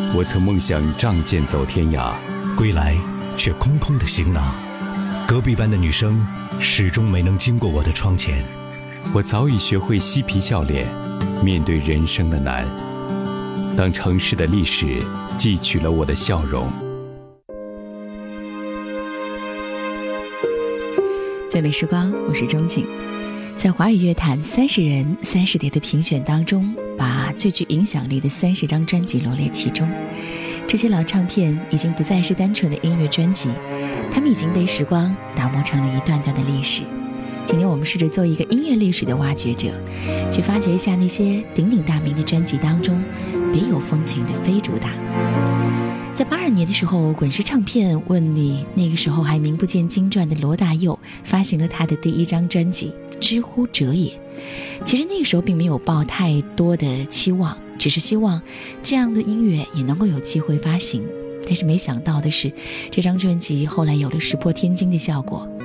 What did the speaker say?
我曾梦想仗剑走天涯， 归来却空空的行囊。隔壁班的女生始终没能经过我的窗前。 我早已学会嬉皮笑脸，面对人生的难。当城市的历史汲取了我的笑容。 最美时光，我是钟景。在华语乐坛30人30碟的评选当中，把最具影响力的30张专辑罗列其中。这些老唱片已经不再是单纯的音乐专辑，它们已经被时光打磨成了一段段的历史。今天我们试着做一个音乐历史的挖掘者，去发掘一下那些鼎鼎大名的专辑当中别有风情的非主打。在82年的时候，滚石唱片问你那个时候还名不见经传的罗大佑发行了他的第1张专辑《知乎者也》。其实那个时候并没有抱太多的期望，只是希望这样的音乐也能够有机会发行。但是没想到的是，这张专辑后来有了石破天惊的效果，